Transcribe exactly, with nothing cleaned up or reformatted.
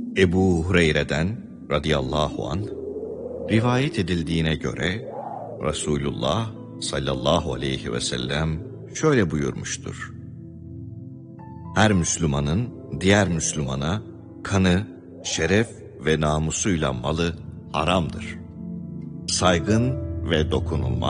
Ebu Hureyre'den radıyallahu anh rivayet edildiğine göre Resulullah sallallahu aleyhi ve sellem şöyle buyurmuştur: Her Müslümanın diğer Müslümana kanı, şeref ve namusuyla malı haramdır. Saygın ve dokunulmaz